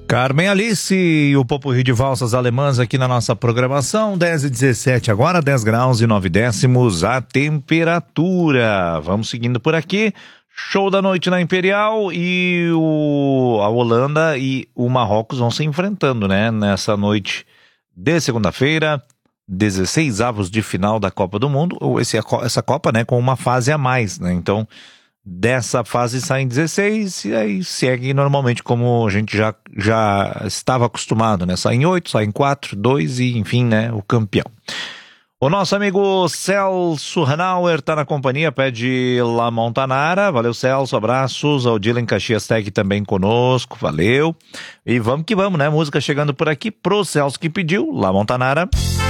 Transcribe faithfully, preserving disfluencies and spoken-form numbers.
Carmen Alice e o popurrí de valsas alemãs aqui na nossa programação, dez e dezessete agora, dez graus e nove décimos a temperatura. Vamos seguindo por aqui. Show da noite na Imperial e o, a Holanda e o Marrocos vão se enfrentando, né? Nessa noite de segunda-feira, dezesseis avos de final da Copa do Mundo, ou esse, essa Copa, né, com uma fase a mais, né? Então, dessa fase saem dezesseis e aí segue normalmente como a gente já, já estava acostumado, né? Saem oito, saem quatro, dois e enfim, né? O campeão. O nosso amigo Celso Hanauer tá na companhia, pede La Montanara. Valeu, Celso, abraços. O Dylan Caxias Tech também conosco, valeu. E vamos que vamos, né? Música chegando por aqui pro Celso que pediu, La Montanara.